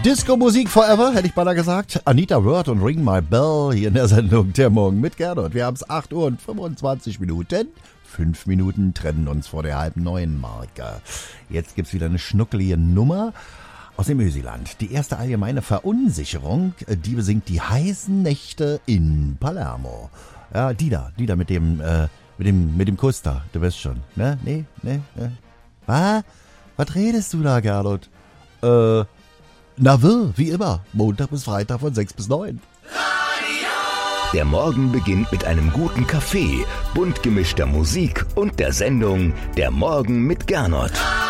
Disco-Musik forever, hätte ich beinahe gesagt. Anita Wörth und Ring My Bell hier in der Sendung Der Morgen mit Gernot. Wir haben es 8 Uhr und 25 Minuten. 5 Minuten trennen uns vor der 8:30 Marke. Jetzt gibt's wieder eine schnuckelige Nummer aus dem Ösiland. Die erste allgemeine Verunsicherung, die besingt die heißen Nächte in Palermo. Ja, die da mit dem Kuss da, du weißt schon, ne? Nee. Was redest du da, Gernot? Wie immer, Montag bis Freitag von 6 bis 9. Der Morgen beginnt mit einem guten Kaffee, bunt gemischter Musik und der Sendung Der Morgen mit Gernot.